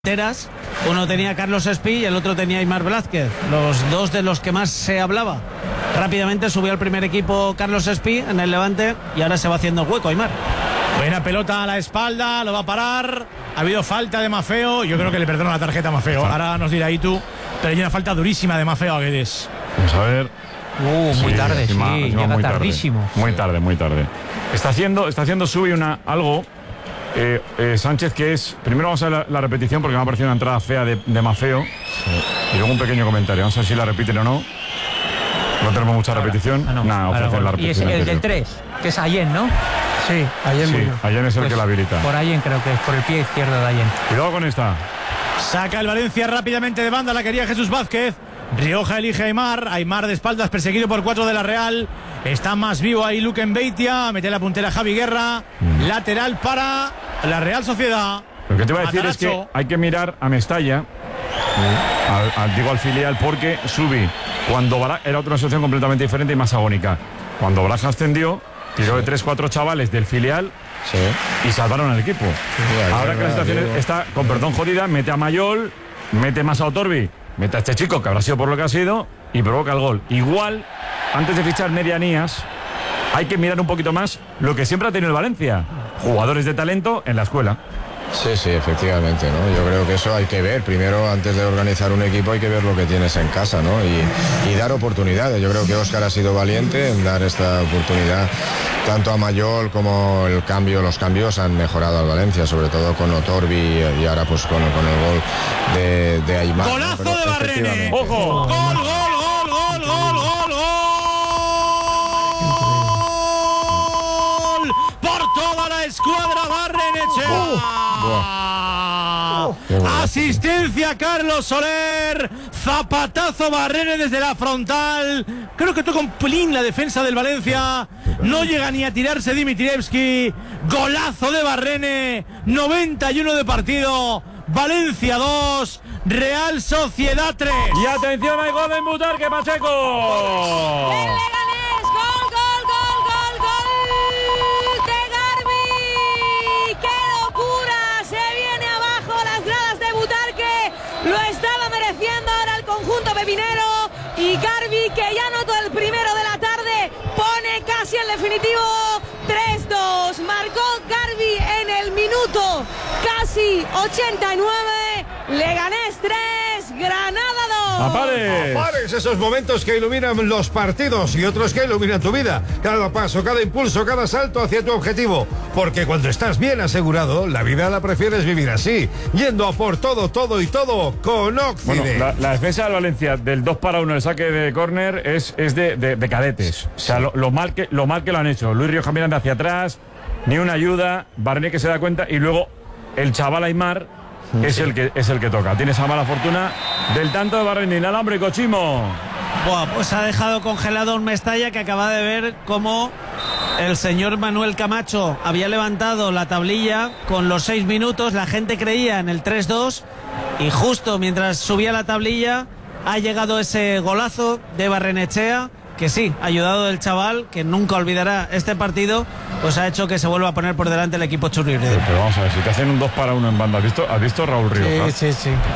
Uno tenía a Carlos Espí y el otro tenía a Aimar Blázquez, los dos de los que más se hablaba. Rápidamente subió al primer equipo Carlos Espí en el Levante y ahora se va haciendo hueco Aimar. Buena pelota a la espalda, lo va a parar. Ha habido falta de Maffeo. Yo creo que le perdono la tarjeta a Maffeo. Ahora nos dirá Itu, pero hay una falta durísima de Maffeo a Guedes. Vamos a ver. Muy tarde, llega muy tardísimo. Tarde, muy tarde. Está haciendo Subi algo. Sánchez, que es... Primero vamos a ver la repetición porque me ha parecido una entrada fea de Maffeo. Y luego un pequeño comentario. Vamos a ver si la repiten o no. No tenemos mucha repetición. Ofrecen la repetición. Y es el del 3, que es Allen, ¿no? Sí, Allen. Sí, Allen es el pues que la habilita. Por Allen creo que es, por el pie izquierdo de Allen. Cuidado con esta. Saca el Valencia rápidamente de banda, la quería Jesús Vázquez. Rioja elige a Aimar. Aimar de espaldas, perseguido por 4 de la Real. Está más vivo ahí Luque Beitia. Mete la puntera Javi Guerra. Lateral para la Real Sociedad. Lo que te iba a decir es que hay que mirar a Mestalla, al filial, porque Subi, cuando Baraja, era otra situación completamente diferente y más agónica. Cuando Baraja ascendió, tiró de 3-4 chavales del filial y salvaron al equipo. Ahora que la situación está, con perdón jodida, mete a Mayol, mete más a Otorbi, mete a este chico que habrá sido por lo que ha sido y provoca el gol. Igual, antes de fichar Medianías, hay que mirar un poquito más lo que siempre ha tenido el Valencia: jugadores de talento en la escuela. Sí, efectivamente, ¿no? Yo creo que eso hay que ver. Primero, antes de organizar un equipo, hay que ver lo que tienes en casa, ¿no? Y dar oportunidades. Yo creo que Óscar ha sido valiente en dar esta oportunidad. Tanto a Mayol como los cambios han mejorado al Valencia, sobre todo con Otorbi y ahora pues con el gol de Aimar. ¡Golazo de Barrene! ¡Ojo! ¡Gol! ¡Por toda la escuadra Barrenechea! Asistencia Carlos Soler, zapatazo Barrene desde la frontal. Creo que toca un pelín la defensa del Valencia. No llega ni a tirarse Dimitrievski. Golazo de Barrene. 91 de partido. Valencia 2, Real Sociedad 3. Y atención, hay gol en Butarque, Pacheco. ¡El Leganés! ¡Gol de Garbi! ¡Qué locura! Se viene abajo las gradas de Butarque. Lo estaba mereciendo ahora el conjunto pepinero. Y Garbi, que ya anotó el primero de la tarde, pone casi el definitivo 3-2. Marcó Garbi en el minuto casi 89. Leganés 3, Granada 2. ¡Apares! Esos momentos que iluminan los partidos y otros que iluminan tu vida. Cada paso, cada impulso, cada salto hacia tu objetivo. Porque cuando estás bien asegurado, la vida la prefieres vivir así, yendo a por todo con Occident. Bueno, la defensa del Valencia del 2-1, el saque de córner, es de cadetes. O sea, lo mal que lo han hecho. Luis Rioja mirando hacia atrás, ni una ayuda, Barné que se da cuenta, y luego el chaval Aimar es el que toca. Tiene esa mala fortuna del tanto de Barreni. Inalámbrico, Chimo. Buah, pues ha dejado congelado un Mestalla que acaba de ver cómo el señor Manuel Camacho había levantado la tablilla con los 6 minutos. La gente creía en el 3-2 y justo mientras subía la tablilla ha llegado ese golazo de Barrenechea, que sí, ayudado del chaval, que nunca olvidará este partido, pues ha hecho que se vuelva a poner por delante el equipo churribre. Pero vamos a ver, si te hacen un 2-1 en banda, ¿has visto Raúl Rioja? Sí.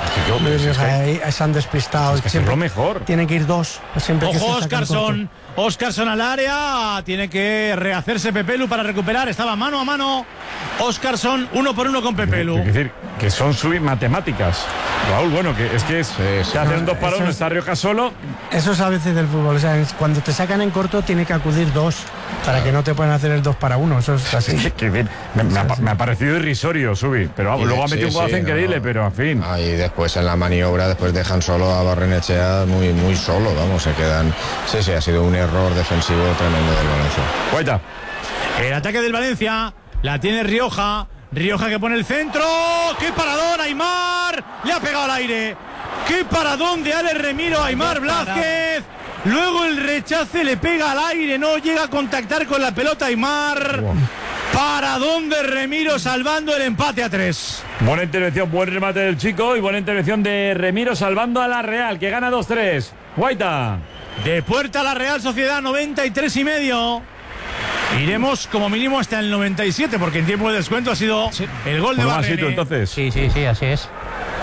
Ahí se han despistado. Es que siempre lo mejor. Tienen que ir 2. Ojo, Óscarson al área. Tiene que rehacerse Pepelu para recuperar. Estaba mano a mano Óscarson, 1-1 con Pepelu. Es decir, que son matemáticas. Raúl, bueno, que se hacen un 2-1, está Rioja solo. Eso es a veces del fútbol. O sea, cuando te sacan en corto, tiene que acudir 2 para que no te puedan hacer el 2-1. Eso es así. Me ha parecido irrisorio, Subi. Pero vamos, luego ha metido un golazo increíble, pero en fin. Y después en la maniobra, después dejan solo a Barrenechea muy solo, vamos, se quedan. Sí, ha sido un error defensivo tremendo del Valencia. Guaita. El ataque del Valencia la tiene Rioja. Rioja que pone el centro. ¡Qué paradón, Aimar! Le ha pegado al aire. ¡Qué paradón de Ale Remiro a Aimar Blázquez! Luego el rechace le pega al aire, no llega a contactar con la pelota Aimar. Paradón de Remiro salvando el empate a 3. Buena intervención, buen remate del chico y buena intervención de Remiro salvando a la Real, que gana 2-3. Guaita. De puerta a la Real Sociedad, 93,5. Iremos como mínimo hasta el 97, porque en tiempo de descuento ha sido el gol de Barrene. Entonces. Sí, así es.